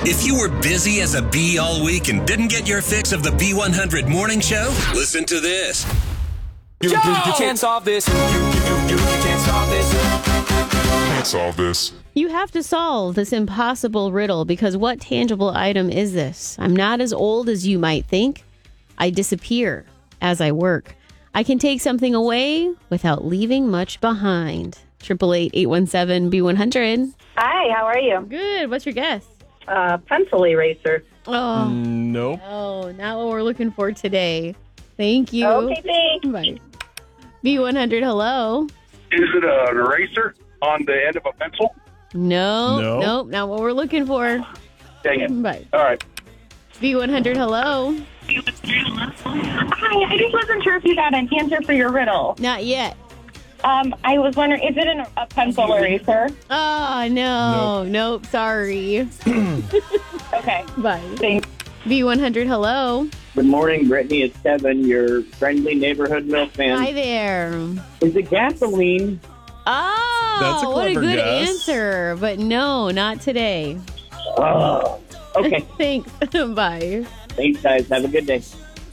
If you were busy as a bee all week and didn't get your fix of the B100 Morning Show, listen to this. You can't solve this. You can't solve this. Can't solve this. You have to solve this impossible riddle because what tangible item is this? I'm not as old as you might think. I disappear as I work. I can take something away without leaving much behind. 888-817-B100. Hi, how are you? Good. What's your guess? Pencil eraser. Oh, Nope. no, not what we're looking for today. Thank you. Okay, thanks. Bye. B100, hello. Is it an eraser on the end of a pencil? No, nope, not what we're looking for. Dang it. Bye. All right. B100, hello. Hi, I just wasn't sure if you got an answer for your riddle. Not yet. I was wondering, is it a pencil eraser? Oh, no. Nope, sorry. Okay. Bye. Thanks. B100, hello. Good morning, Brittany. It's Kevin, your friendly neighborhood milkman. Hi there. Is it gasoline? Oh, That's a what a clever good guess. answer. But no, not today. Oh, okay. Thanks. Bye. Thanks, guys. Have a good day.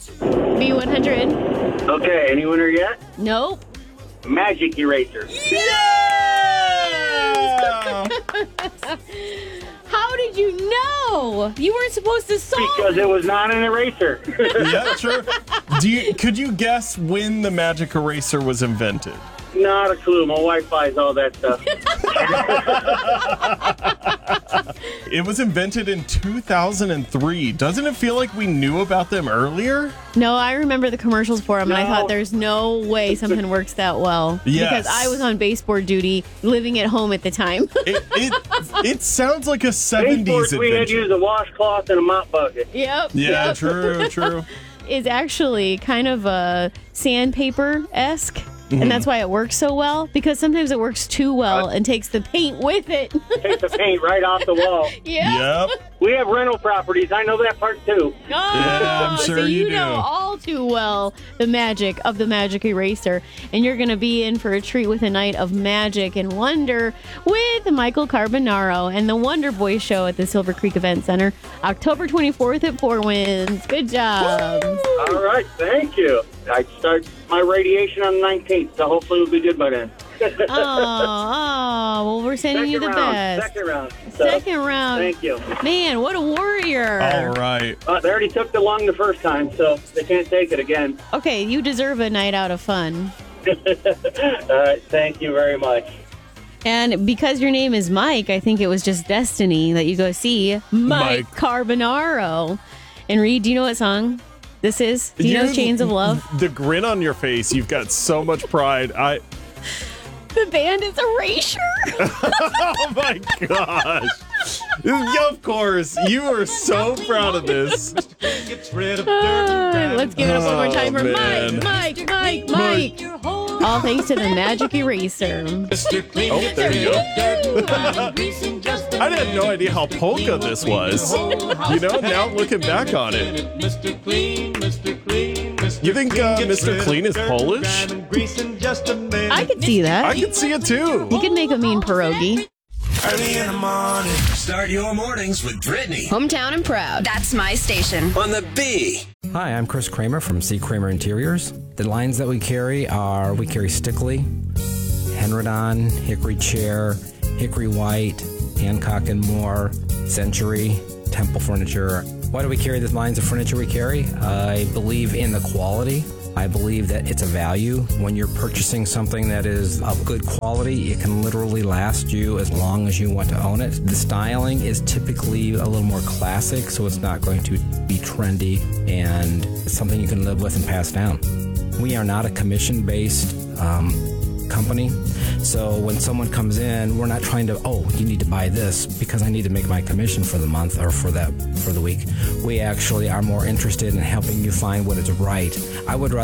B100, Okay, any winner yet? nope. Magic eraser. How did you know? You weren't supposed to solve Because it was not an eraser. Yeah, sure. Could you guess when the magic eraser was invented? Not a clue. My wife buys all that stuff. It was invented in 2003. Doesn't it feel like we knew about them earlier? No, I remember the commercials for them, and I No. thought there's no way something works that well. Yes. Because I was on baseboard duty, living at home at the time. It sounds like a 70s Baseboards, we had invention. used a washcloth and a mop bucket. Yep. Yeah, yep. true. Is actually kind of a sandpaper-esque. And that's why it works so well, because sometimes it works too well and takes the paint with it. Take the paint right off the wall. Yeah. Yep. We have rental properties. I know that part too. Oh, Yeah, I'm so sure you you know do. all too well the magic of the magic eraser. And you're going to be in for a treat with a night of magic and wonder with Michael Carbonaro and the Wonder Boy Show at the Silver Creek Event Center, October 24th at Four Winds. Good job. All right, thank you. I start my radiation on the 19th, so hopefully we'll be good by then. Well, we're sending you the best. Second round. Second round. Thank you. Man, what a warrior. All right. They already took the lung the first time, so they can't take it again. Okay, you deserve a night out of fun. All right, thank you very much. And because your name is Mike, I think it was just destiny that you go see Mike Carbonaro. And Reed, do you know what song this is? Do you know Chains of Love? The grin on your face, you've got so much pride. The band is Erasure. Oh my gosh. Of course. You are so proud of this. Let's give it up one more time for man. Mike. All thanks to the magic eraser. Oh, there you go. I had no idea how polka this was. You know, now looking back on it. You think Mr. Clean is Polish? I could see that. I could see it too. He could make a mean pierogi. Early in the morning. Start your mornings with Brittany Hometown and proud. That's my station. on the B. Hi, I'm Chris Kramer from C. Kramer Interiors. The lines that we carry Stickley, Henrodon, Hickory Chair, Hickory White, Hancock and Moore, Century, Temple Furniture. Why do we carry the lines of furniture we carry? I believe in the quality. I believe that it's a value. When you're purchasing something that is of good quality, it can literally last you as long as you want to own it. The styling is typically a little more classic, so it's not going to be trendy, and it's something you can live with and pass down. We are not a commission-based company, so when someone comes in, we're not trying to, you need to buy this because I need to make my commission for the month or for the week. We actually are more interested in helping you find what is right. I would rather